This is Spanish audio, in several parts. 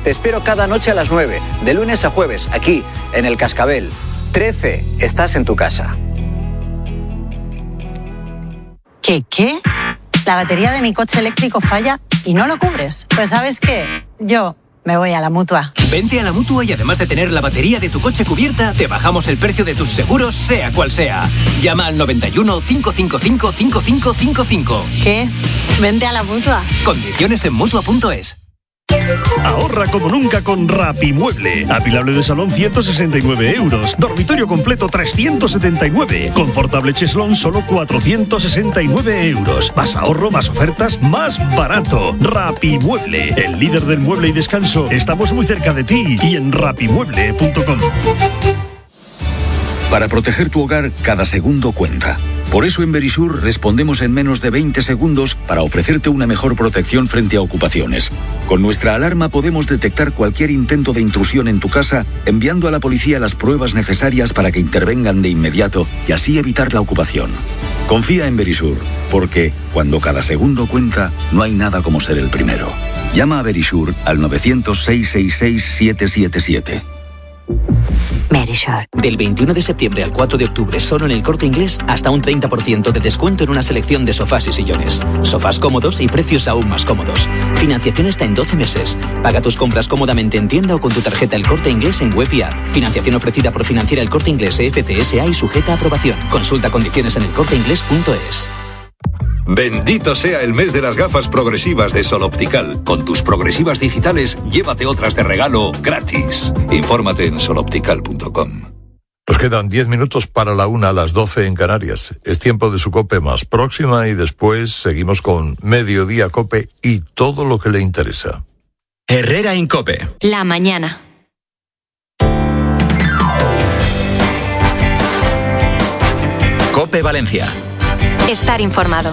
Te espero cada noche a las 9, de lunes a jueves, aquí, en El Cascabel. 13, estás en tu casa. ¿Qué? La batería de mi coche eléctrico falla y no lo cubres. Pues ¿sabes qué? Yo me voy a la Mutua. Vente a la Mutua y además de tener la batería de tu coche cubierta, te bajamos el precio de tus seguros, sea cual sea. Llama al 91 555 5555. ¿Qué? Vente a la Mutua. Condiciones en Mutua.es. Ahorra como nunca con Rapimueble. Apilable de salón 169 euros. Dormitorio completo 379. Confortable cheslón solo 469 euros. Más ahorro, más ofertas, más barato. Rapimueble, el líder del mueble y descanso. Estamos muy cerca de ti y en rapimueble.com. Para proteger tu hogar, cada segundo cuenta. Por eso en Verisur respondemos en menos de 20 segundos para ofrecerte una mejor protección frente a ocupaciones. Con nuestra alarma podemos detectar cualquier intento de intrusión en tu casa, enviando a la policía las pruebas necesarias para que intervengan de inmediato y así evitar la ocupación. Confía en Verisur, porque cuando cada segundo cuenta, no hay nada como ser el primero. Llama a Verisur al 900-666-777. Verisur. Del 21 de septiembre al 4 de octubre, solo en El Corte Inglés, hasta un 30% de descuento en una selección de sofás y sillones. Sofás cómodos y precios aún más cómodos. Financiación hasta en 12 meses. Paga tus compras cómodamente en tienda o con tu tarjeta El Corte Inglés en web y app. Financiación ofrecida por Financiera El Corte Inglés FCSA y sujeta a aprobación. Consulta condiciones en elcorteinglés.es. Bendito sea el mes de las gafas progresivas de Sol Optical. Con tus progresivas digitales, llévate otras de regalo gratis. Infórmate en soloptical.com. Nos quedan 10 minutos para la 1 a las 12 en Canarias. Es tiempo de su COPE más próxima y después seguimos con Mediodía COPE y todo lo que le interesa. Herrera en COPE. La mañana. COPE Valencia. Estar informado.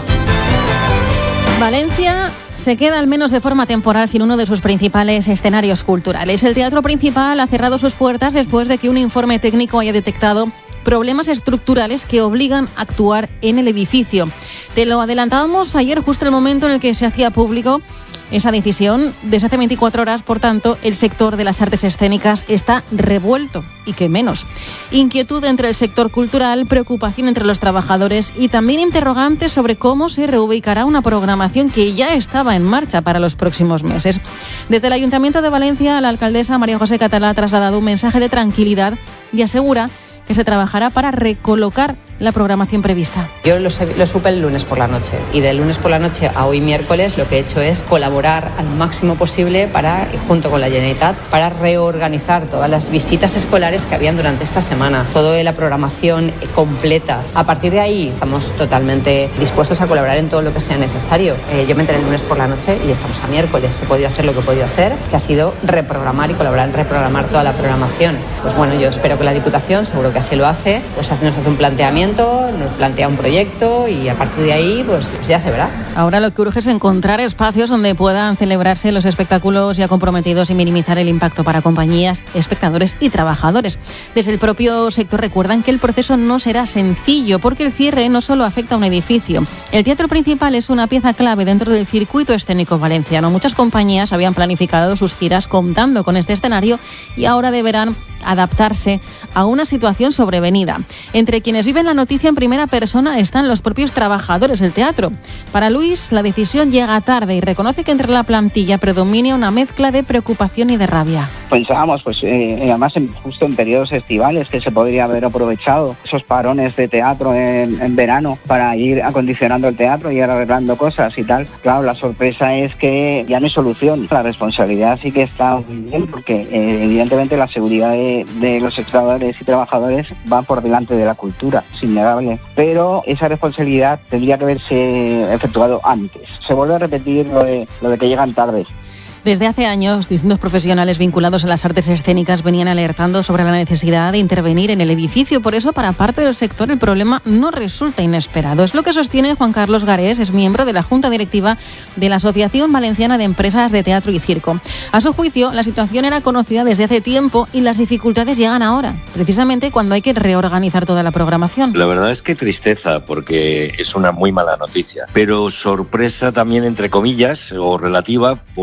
Valencia se queda al menos de forma temporal sin uno de sus principales escenarios culturales. El Teatro Principal ha cerrado sus puertas después de que un informe técnico haya detectado problemas estructurales que obligan a actuar en el edificio. Te lo adelantábamos ayer, justo en el momento en el que se hacía público esa decisión. Desde hace 24 horas, por tanto, el sector de las artes escénicas está revuelto, y qué menos. Inquietud entre el sector cultural, preocupación entre los trabajadores y también interrogantes sobre cómo se reubicará una programación que ya estaba en marcha para los próximos meses. Desde el Ayuntamiento de Valencia, la alcaldesa María José Catalá ha trasladado un mensaje de tranquilidad y asegura que se trabajará para recolocar la programación prevista. Yo lo supe el lunes por la noche, y del lunes por la noche a hoy miércoles lo que he hecho es colaborar al máximo posible junto con la Generalitat, para reorganizar todas las visitas escolares que habían durante esta semana, toda la programación completa. A partir de ahí estamos totalmente dispuestos a colaborar en todo lo que sea necesario. Yo me enteré el lunes por la noche y estamos a miércoles. He podido hacer lo que he podido hacer, que ha sido reprogramar y colaborar en reprogramar toda la programación. Pues bueno, yo espero que la Diputación, seguro que así lo hace, pues nos hace un planteamiento, nos plantea un proyecto y a partir de ahí pues ya se verá. Ahora lo que urge es encontrar espacios donde puedan celebrarse los espectáculos ya comprometidos y minimizar el impacto para compañías, espectadores y trabajadores. Desde el propio sector recuerdan que el proceso no será sencillo, porque el cierre no solo afecta a un edificio. El Teatro Principal es una pieza clave dentro del circuito escénico valenciano. Muchas compañías habían planificado sus giras contando con este escenario y ahora deberán adaptarse a una situación sobrevenida. Entre quienes viven la noticia en primera persona están los propios trabajadores del teatro. Para Luis, la decisión llega tarde y reconoce que entre la plantilla predomina una mezcla de preocupación y de rabia. Pensábamos, además justo en periodos estivales, que se podría haber aprovechado esos parones de teatro en verano para ir acondicionando el teatro y ir arreglando cosas y tal. Claro, la sorpresa es que ya no hay solución. La responsabilidad sí que está muy bien, porque evidentemente la seguridad de los espectadores y trabajadores va por delante de la cultura, es innegable, pero esa responsabilidad tendría que haberse efectuado antes. Se vuelve a repetir lo de que llegan tarde. Desde hace años, distintos profesionales vinculados a las artes escénicas venían alertando sobre la necesidad de intervenir en el edificio. Por eso, para parte del sector, el problema no resulta inesperado. Es lo que sostiene Juan Carlos Garés, es miembro de la Junta Directiva de la Asociación Valenciana de Empresas de Teatro y Circo. A su juicio, la situación era conocida desde hace tiempo y las dificultades llegan ahora, precisamente cuando hay que reorganizar toda la programación. La verdad es que tristeza, porque es una muy mala noticia, pero sorpresa también, entre comillas, o relativa, porque sabemos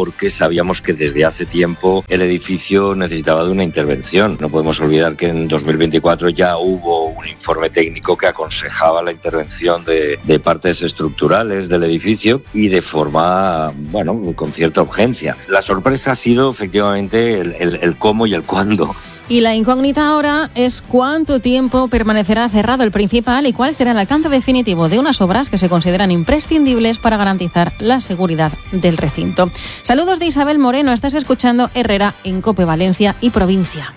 sabíamos que desde hace tiempo el edificio necesitaba de una intervención. No podemos olvidar que en 2024 ya hubo un informe técnico que aconsejaba la intervención de partes estructurales del edificio y de forma, bueno, con cierta urgencia. La sorpresa ha sido efectivamente el cómo y el cuándo. Y la incógnita ahora es cuánto tiempo permanecerá cerrado el Principal y cuál será el alcance definitivo de unas obras que se consideran imprescindibles para garantizar la seguridad del recinto. Saludos de Isabel Moreno, estás escuchando Herrera en COPE Valencia y Provincia.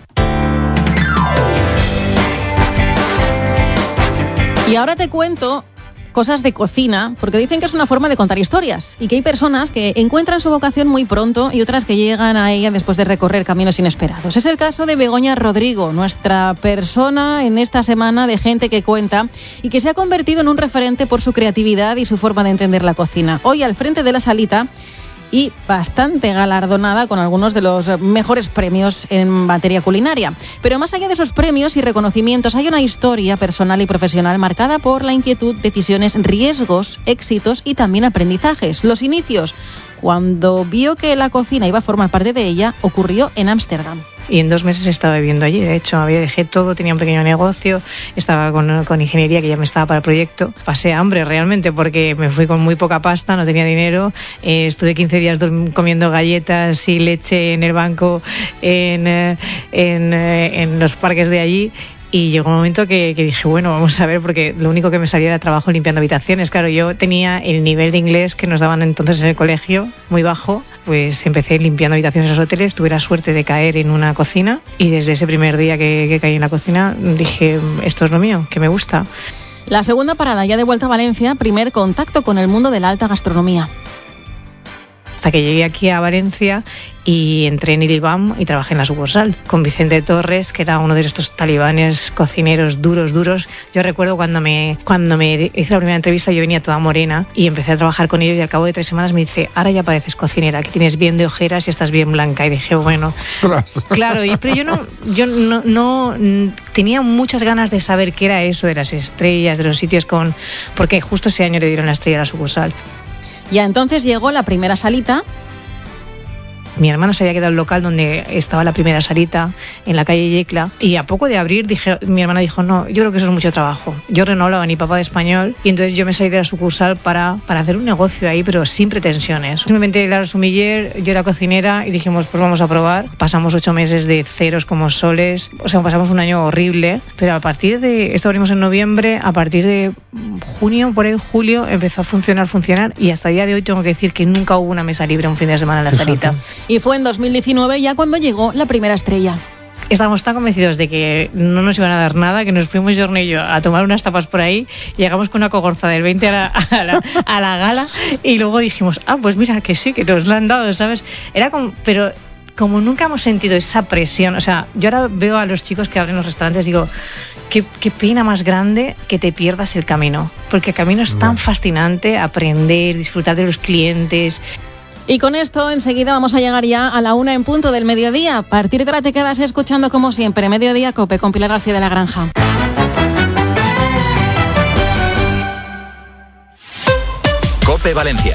Y ahora te cuento cosas de cocina, porque dicen que es una forma de contar historias y que hay personas que encuentran su vocación muy pronto y otras que llegan a ella después de recorrer caminos inesperados. Es el caso de Begoña Rodrigo, nuestra persona en esta semana de gente que cuenta y que se ha convertido en un referente por su creatividad y su forma de entender la cocina. Hoy al frente de la salita y bastante galardonada con algunos de los mejores premios en materia culinaria. Pero más allá de esos premios y reconocimientos, hay una historia personal y profesional marcada por la inquietud, decisiones, riesgos, éxitos y también aprendizajes. Los inicios, cuando vio que la cocina iba a formar parte de ella, ocurrió en Ámsterdam. Y en 2 meses estaba viviendo allí. De hecho, dejé todo, tenía un pequeño negocio, estaba con ingeniería que ya me estaba para el proyecto. Pasé hambre realmente porque me fui con muy poca pasta, no tenía dinero. Estuve 15 días comiendo galletas y leche en el banco en los parques de allí. Y llegó un momento que dije, bueno, vamos a ver, porque lo único que me salía era trabajo limpiando habitaciones. Claro, yo tenía el nivel de inglés que nos daban entonces en el colegio, muy bajo. Pues empecé limpiando habitaciones en los hoteles, tuve la suerte de caer en una cocina y desde ese primer día que caí en la cocina dije, esto es lo mío, que me gusta. La segunda parada, ya de vuelta a Valencia, primer contacto con el mundo de la alta gastronomía. Hasta que llegué aquí a Valencia y entré en Ilbam y trabajé en la sucursal con Vicente Torres, que era uno de estos talibanes cocineros duros. Yo recuerdo cuando me hice la primera entrevista, yo venía toda morena y empecé a trabajar con ellos y al cabo de 3 semanas me dice, ahora ya pareces cocinera, que tienes bien de ojeras y estás bien blanca. Y dije, bueno, claro, pero yo no tenía muchas ganas de saber qué era eso de las estrellas, de los sitios porque justo ese año le dieron la estrella a la sucursal. Ya entonces llegó la primera salita. Mi hermano se había quedado en el local donde estaba la primera salita, en la calle Yecla, y a poco de abrir mi hermana dijo, no, yo creo que eso es mucho trabajo. Yo no hablaba ni papá de español y entonces yo me salí de la sucursal para hacer un negocio ahí, pero sin pretensiones. Simplemente la sumiller, yo era cocinera y dijimos, pues vamos a probar. Pasamos 8 meses de ceros como soles, o sea, pasamos un año horrible, pero a partir de, esto abrimos en noviembre, a partir de junio, por ahí julio, empezó a funcionar y hasta el día de hoy tengo que decir que nunca hubo una mesa libre un fin de semana en la salita. Y fue en 2019 ya cuando llegó la primera estrella. Estábamos tan convencidos de que no nos iban a dar nada que nos fuimos Jorge y yo a tomar unas tapas por ahí. Llegamos con una cogorza del 20 a la gala y luego dijimos, pues mira, que sí, que nos la han dado, ¿sabes? Pero como nunca hemos sentido esa presión, o sea, yo ahora veo a los chicos que abren los restaurantes y digo, qué pena más grande que te pierdas el camino, porque el camino es tan fascinante, aprender, disfrutar de los clientes. Y con esto enseguida vamos a llegar ya a la 1 en punto del mediodía. A partir de ahora te quedas escuchando como siempre Mediodía Cope con Pilar García de la Granja. Cope Valencia.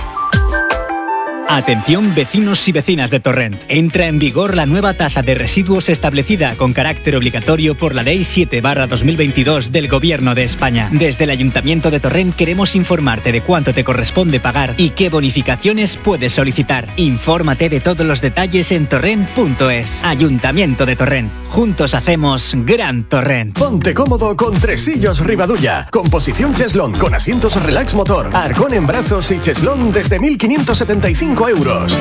Atención vecinos y vecinas de Torrent. Entra en vigor la nueva tasa de residuos establecida con carácter obligatorio por la Ley 7/2022 del Gobierno de España. Desde el Ayuntamiento de Torrent queremos informarte de cuánto te corresponde pagar y qué bonificaciones puedes solicitar. Infórmate de todos los detalles en torrent.es. Ayuntamiento de Torrent. Juntos hacemos Gran Torrent. Ponte cómodo con Tresillos Rivadulla. Composición cheslón con asientos relax motor, arcón en brazos y cheslón desde 1.575 euros.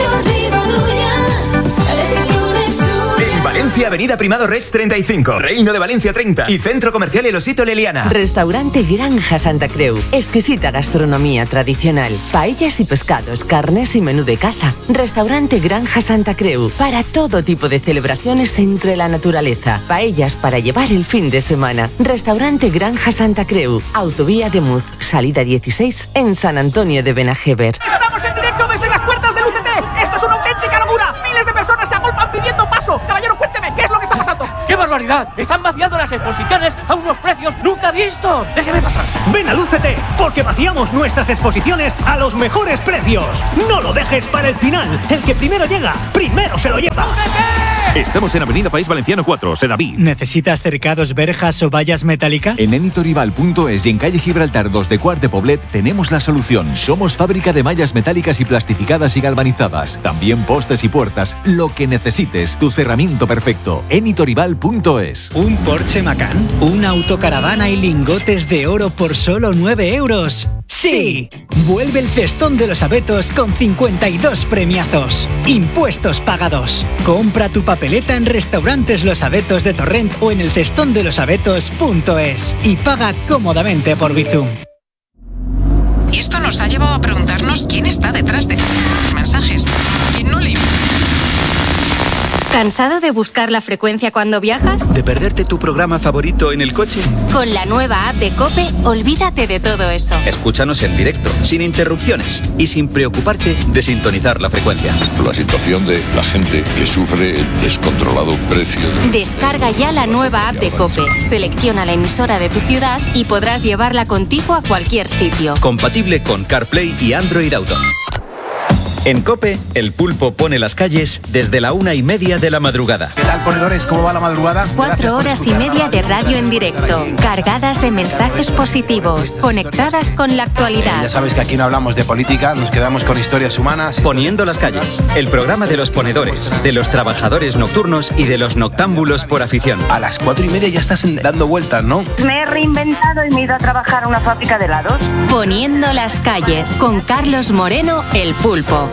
En Valencia, Avenida Primado Reig 35, Reino de Valencia 30 y Centro Comercial El Osito Leliana. Restaurante Granja Santa Creu. Exquisita gastronomía tradicional. Paellas y pescados, carnes y menú de caza. Restaurante Granja Santa Creu. Para todo tipo de celebraciones entre la naturaleza. Paellas para llevar el fin de semana. Restaurante Granja Santa Creu. Autovía de Muz, salida 16 en San Antonio de Benajever. ¡Estamos en directo desde las puertas del UCT! ¡Esto es una auténtica locura! ¡Miles de personas se agolpan pidiendo paso! Caballero, cuénteme, ¿qué es lo que está pasando? ¡Qué barbaridad! Están vaciando las exposiciones a unos precios nunca te ha visto! ¡Déjeme pasar! Ven a Lúcete, porque vaciamos nuestras exposiciones a los mejores precios. No lo dejes para el final. El que primero llega, primero se lo lleva. ¡Lúcete! Estamos en Avenida País Valenciano 4, Sedaví. ¿Necesitas cercados, verjas o vallas metálicas? En enitorival.es y en calle Gibraltar 2 de Quart de Poblet tenemos la solución. Somos fábrica de mallas metálicas y plastificadas y galvanizadas. También postes y puertas. Lo que necesites. Tu cerramiento perfecto. enitorival.es. ¿Un Porsche Macan? ¿Una autocaravana y lingotes de oro por solo 9 euros? ¡Sí! Vuelve el cestón de los abetos con 52 premiazos. Impuestos pagados. Compra tu papeleta en Restaurantes Los Abetos de Torrent o en el cestoнделосabetos.es y paga cómodamente por Bizum. Y esto nos ha llevado a preguntarnos quién está detrás de los mensajes. ¿Quién no le... ¿Cansado de buscar la frecuencia cuando viajas? ¿De perderte tu programa favorito en el coche? Con la nueva app de COPE, olvídate de todo eso. Escúchanos en directo, sin interrupciones y sin preocuparte de sintonizar la frecuencia. La situación de la gente que sufre el descontrolado precio. Descarga ya la nueva app de COPE, selecciona la emisora de tu ciudad y podrás llevarla contigo a cualquier sitio. Compatible con CarPlay y Android Auto. En COPE, el pulpo pone las calles desde la 1:30 de la madrugada. ¿Qué tal, ponedores? ¿Cómo va la madrugada? 4 horas y media de radio en directo, cargadas de mensajes positivos, conectadas con la actualidad. Ya sabes que aquí no hablamos de política, nos quedamos con historias humanas. Poniendo las calles, el programa de los ponedores, de los trabajadores nocturnos y de los noctámbulos por afición. A las 4:30 ya estás dando vueltas, ¿no? Me he reinventado y me he ido a trabajar a una fábrica de helados. Poniendo las calles, con Carlos Moreno, el pulpo.